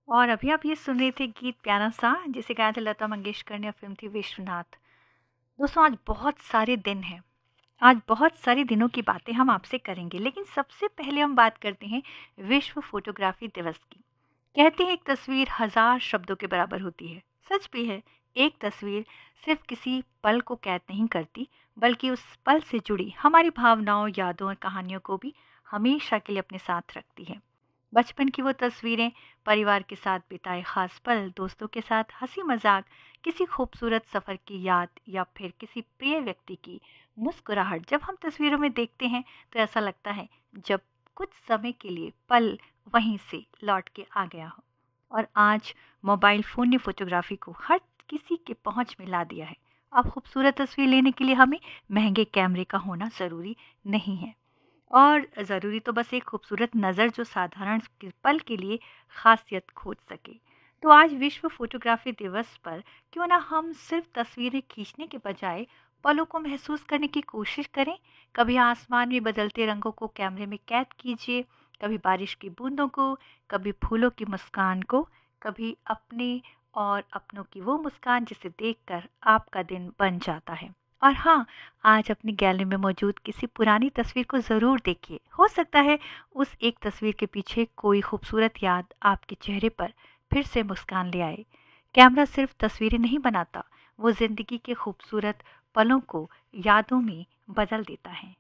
और अभी आप ये सुन रहे थे गीत प्यारा सा, जिसे गाया था लता मंगेशकर ने और फिल्म थी विश्वनाथ। दोस्तों, आज बहुत सारे दिन हैं। आज बहुत सारे दिनों की बातें हम आपसे करेंगे, लेकिन सबसे पहले हम बात करते हैं विश्व फोटोग्राफी दिवस की। कहते हैं एक तस्वीर हजार शब्दों के बराबर होती है। सच भी है। एक तस्वीर सिर्फ किसी पल को कैद नहीं करती, बल्कि उस पल से जुड़ी हमारी भावनाओं, यादों और कहानियों को भी हमेशा के लिए अपने साथ रखती है। बचपन की वो तस्वीरें, परिवार के साथ बिताए खास पल, दोस्तों के साथ हंसी मजाक, किसी खूबसूरत सफ़र की याद या फिर किसी प्रिय व्यक्ति की मुस्कुराहट जब हम तस्वीरों में देखते हैं तो ऐसा लगता है जब कुछ समय के लिए पल वहीं से लौट के आ गया हो। और आज मोबाइल फ़ोन ने फोटोग्राफी को हर किसी के पहुंच में ला दिया है। अब खूबसूरत तस्वीर लेने के लिए हमें महंगे कैमरे का होना ज़रूरी नहीं है, और ज़रूरी तो बस एक खूबसूरत नज़र जो साधारण पल के लिए खासियत खोज सके। तो आज विश्व फोटोग्राफी दिवस पर क्यों ना हम सिर्फ तस्वीरें खींचने के बजाय पलों को महसूस करने की कोशिश करें। कभी आसमान में बदलते रंगों को कैमरे में कैद कीजिए, कभी बारिश की बूंदों को, कभी फूलों की मुस्कान को, कभी अपने और अपनों की वो मुस्कान जिसे देखकर आपका दिन बन जाता है। और हाँ, आज अपनी गैलरी में मौजूद किसी पुरानी तस्वीर को ज़रूर देखिए। हो सकता है उस एक तस्वीर के पीछे कोई खूबसूरत याद आपके चेहरे पर फिर से मुस्कान ले आए। कैमरा सिर्फ तस्वीरें नहीं बनाता, वो ज़िंदगी के खूबसूरत पलों को यादों में बदल देता है।